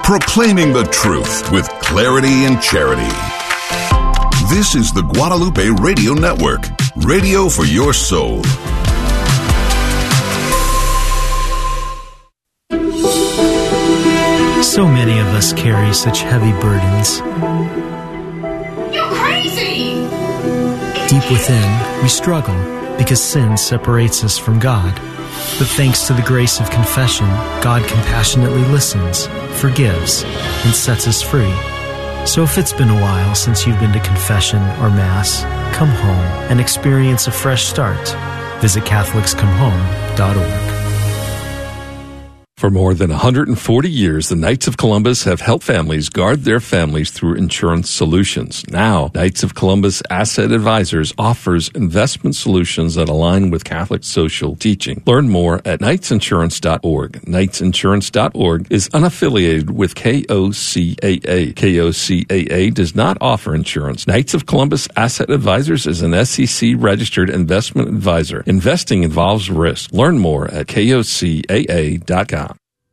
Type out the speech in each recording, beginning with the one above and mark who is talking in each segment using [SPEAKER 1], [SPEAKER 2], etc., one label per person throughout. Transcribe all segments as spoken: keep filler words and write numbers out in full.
[SPEAKER 1] proclaiming the truth with clarity and charity. This is the Guadalupe Radio Network, radio for your soul.
[SPEAKER 2] So many of us carry such heavy burdens.
[SPEAKER 3] You're crazy!
[SPEAKER 2] Deep within, we struggle because sin separates us from God. But thanks to the grace of confession, God compassionately listens, forgives, and sets us free. So if it's been a while since you've been to confession or Mass, come home and experience a fresh start. Visit Catholics Come Home dot org.
[SPEAKER 4] For more than one hundred forty years, the Knights of Columbus have helped families guard their families through insurance solutions. Now, Knights of Columbus Asset Advisors offers investment solutions that align with Catholic social teaching. Learn more at knights insurance dot org. knights insurance dot org is unaffiliated with K O C A A. K O C A A does not offer insurance. Knights of Columbus Asset Advisors is an S E C-registered investment advisor. Investing involves risk. Learn more at K O C A A dot com.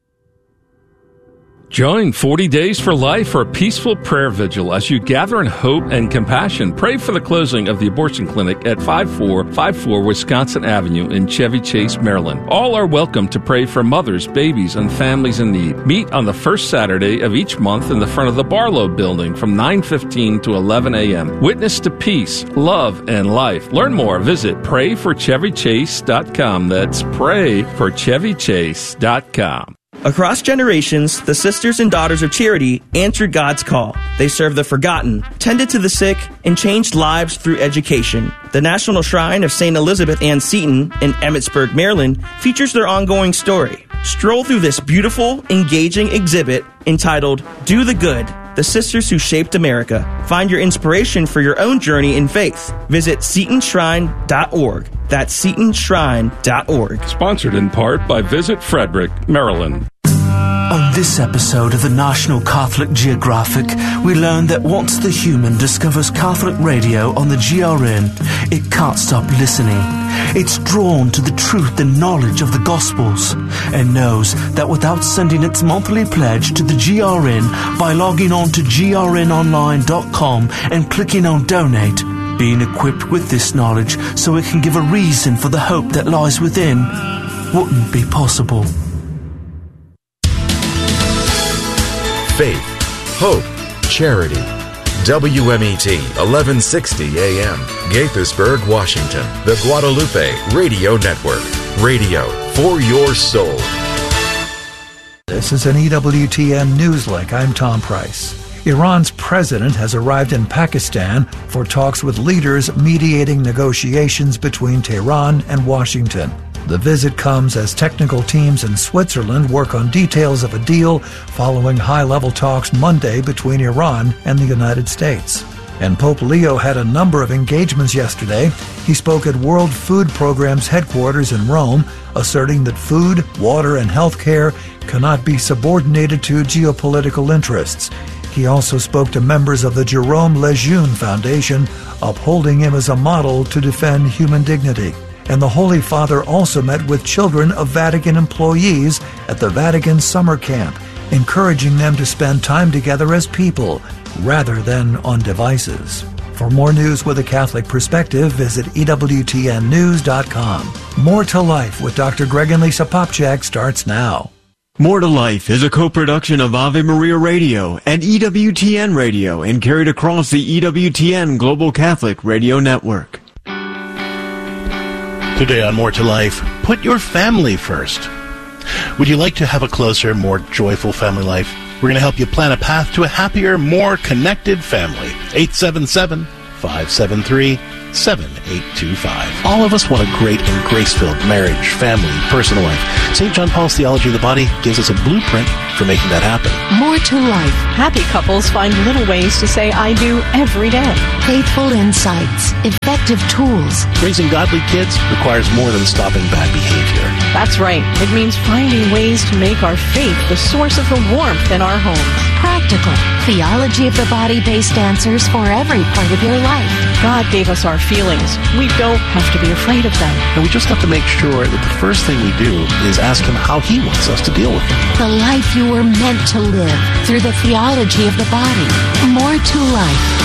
[SPEAKER 4] Join forty Days for Life for a peaceful prayer vigil as you gather in hope and compassion. Pray for the closing of the abortion clinic at five four five four Wisconsin Avenue in Chevy Chase, Maryland. All are welcome to pray for mothers, babies, and families in need. Meet on the first Saturday of each month in the front of the Barlow Building from nine fifteen to eleven a.m. Witness to peace, love, and life. Learn more. Visit pray for chevy chase dot com. That's pray for chevy chase dot com.
[SPEAKER 5] Across generations, the Sisters and Daughters of Charity answered God's call. They served the forgotten, tended to the sick, and changed lives through education. The National Shrine of Saint Elizabeth Ann Seton in Emmitsburg, Maryland, features their ongoing story. Stroll through this beautiful, engaging exhibit entitled Do the Good, The Sisters Who Shaped America. Find your inspiration for your own journey in faith. Visit seton shrine dot org. That's seton shrine dot org.
[SPEAKER 4] Sponsored in part by Visit Frederick, Maryland.
[SPEAKER 6] On this episode of the National Catholic Geographic, we learn that once the human discovers Catholic radio on the G R N, it can't stop listening. It's drawn to the truth and knowledge of the Gospels and knows that without sending its monthly pledge to the G R N by logging on to G R N online dot com and clicking on Donate, being equipped with this knowledge so it can give a reason for the hope that lies within wouldn't be possible.
[SPEAKER 7] Faith, hope, charity. W M E T eleven sixty A M, Gaithersburg, Washington. The Guadalupe Radio Network. Radio for your soul.
[SPEAKER 8] This is an E W T N Newslink. I'm Tom Price. Iran's president has arrived in Pakistan for talks with leaders mediating negotiations between Tehran and Washington. The visit comes as technical teams in Switzerland work on details of a deal following high-level talks Monday between Iran and the United States. And Pope Leo had a number of engagements yesterday. He spoke at World Food Program's headquarters in Rome, asserting that food, water, and health care cannot be subordinated to geopolitical interests. He also spoke to members of the Jerome Lejeune Foundation, upholding him as a model to defend human dignity. And the Holy Father also met with children of Vatican employees at the Vatican summer camp, encouraging them to spend time together as people rather than on devices. For more news with a Catholic perspective, visit E W T N news dot com. More to Life with Doctor Greg and Lisa Popchak starts now.
[SPEAKER 9] More to Life is a co-production of Ave Maria Radio and E W T N Radio and carried across the E W T N Global Catholic Radio Network.
[SPEAKER 10] Today on More to Life, put your family first. Would you like to have a closer, more joyful family life? We're going to help you plan a path to a happier, more connected family. eight seven seven, five seven three, seven eight two five. All of us want a great and grace-filled marriage, family, personal life. Saint John Paul's Theology of the Body gives us a blueprint for making that happen.
[SPEAKER 11] More to Life. Happy couples find little ways to say I do every day. Faithful insights. Effective tools.
[SPEAKER 10] Raising godly kids requires more than stopping bad behavior.
[SPEAKER 11] That's right. It means finding ways to make our faith the source of the warmth in our homes.
[SPEAKER 12] Practical. Theology of the Body-based answers for every part of your life.
[SPEAKER 11] God gave us our feelings. We don't have to be afraid of them.
[SPEAKER 10] And we just have to make sure that the first thing we do is ask Him how He wants us to deal with them.
[SPEAKER 12] The life you were meant to live. through the theology of the body. More to life.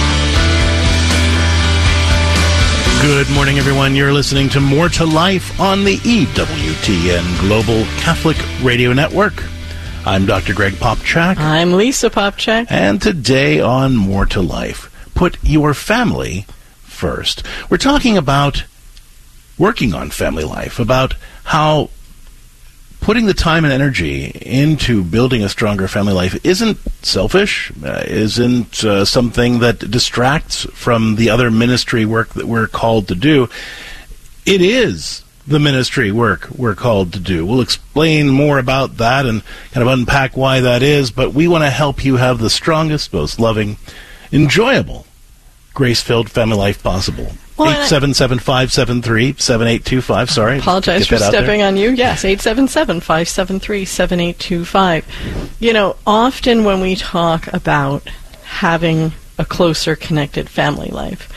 [SPEAKER 10] Good morning, everyone. You're listening to More to Life on the E W T N Global Catholic Radio Network. I'm Doctor Greg Popchak.
[SPEAKER 11] I'm Lisa Popchak.
[SPEAKER 10] And today on More to Life, put your family first. We're talking about working on family life, about how putting the time and energy into building a stronger family life isn't selfish, uh, isn't uh, something that distracts from the other ministry work that we're called to do. It is the ministry work we're called to do. We'll explain more about that and kind of unpack why that is, but we want to help you have the strongest, most loving, enjoyable, grace-filled family life possible.
[SPEAKER 11] Well,
[SPEAKER 10] eight seven seven, five seven three, seven eight two five. Sorry.
[SPEAKER 11] Apologize for stepping on you. Yes, eight seven seven, five seven three, seven eight two five. You know, often when we talk about having a closer connected family life,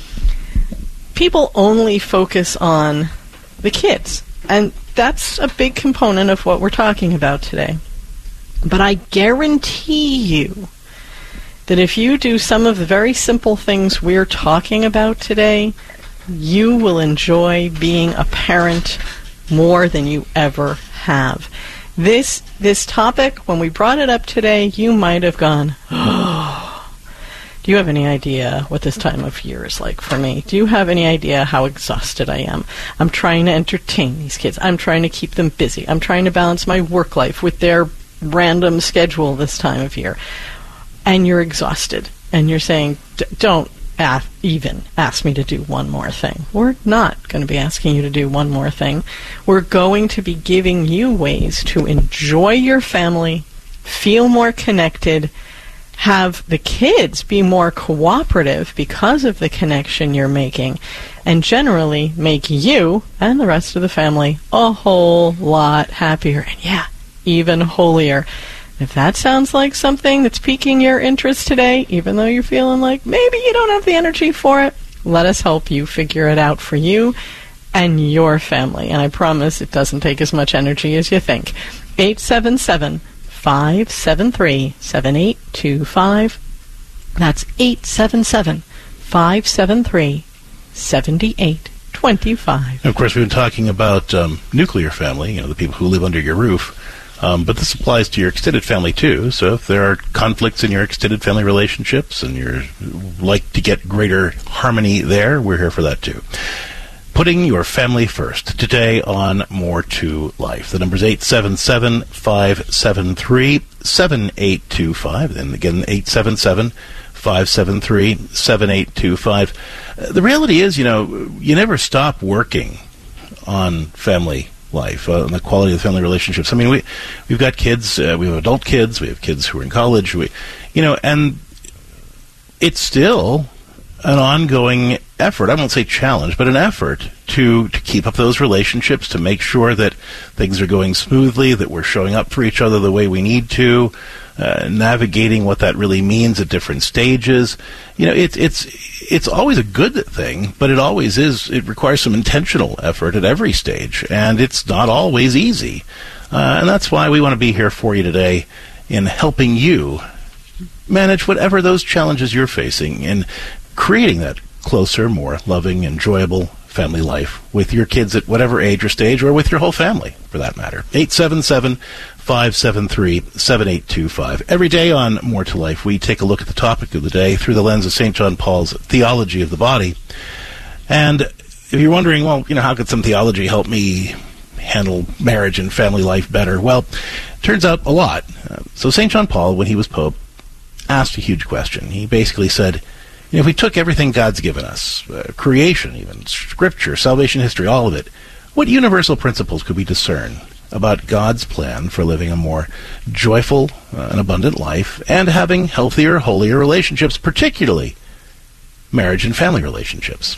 [SPEAKER 11] people only focus on the kids. And that's a big component of what we're talking about today. But I guarantee you that if you do some of the very simple things we're talking about today, you will enjoy being a parent more than you ever have. This this topic, when we brought it up today, you might have gone, oh, do you have any idea what this time of year is like for me? Do you have any idea how exhausted I am? I'm trying to entertain these kids. I'm trying to keep them busy. I'm trying to balance my work life with their random schedule this time of year. And you're exhausted, and you're saying, D- don't af- even ask me to do one more thing. We're not going to be asking you to do one more thing. We're going to be giving you ways to enjoy your family, feel more connected, have the kids be more cooperative because of the connection you're making, and generally make you and the rest of the family a whole lot happier, and yeah, even holier. If that sounds like something that's piquing your interest today, even though you're feeling like maybe you don't have the energy for it, let us help you figure it out for you and your family. And I promise it doesn't take as much energy as you think. eight seven seven, five seven three, seven eight two five. That's eight seven seven, five seven three, seven eight two five.
[SPEAKER 10] Of course, we've been talking about um, nuclear family, you know, the people who live under your roof. Um, but this applies to your extended family, too. So if there are conflicts in your extended family relationships and you're like to get greater harmony there, we're here for that, too. Putting your family first. Today on More to Life. The number is eight seven seven, five seven three, seven eight two five. Then again, eight seven seven, five seven three, seven eight two five. Uh, the reality is, you know, you never stop working on family life, uh, and the quality of the family relationships. I mean, we, we've got kids, uh, we have adult kids, we have kids who are in college, we, you know, and it's still an ongoing effort. I won't say challenge, but an effort to, to keep up those relationships, to make sure that things are going smoothly, that we're showing up for each other the way we need to, uh, navigating what that really means at different stages. You know, it's it's it's always a good thing, but it always is. It requires some intentional effort at every stage, and it's not always easy. Uh, and that's why we want to be here for you today in helping you manage whatever those challenges you're facing in creating that closer, more loving, enjoyable family life with your kids at whatever age or stage, or with your whole family, for that matter. eight seven seven, five seven three, seven eight two five. Every day on More to Life, we take a look at the topic of the day through the lens of Saint John Paul's theology of the body. And if you're wondering, well, you know, how could some theology help me handle marriage and family life better? Well, turns out a lot. Uh, so Saint John Paul, when he was Pope, asked a huge question. He basically said, you know, if we took everything God's given us, uh, creation even, Scripture, salvation history, all of it, what universal principles could we discern about God's plan for living a more joyful uh, and abundant life and having healthier, holier relationships, particularly marriage and family relationships?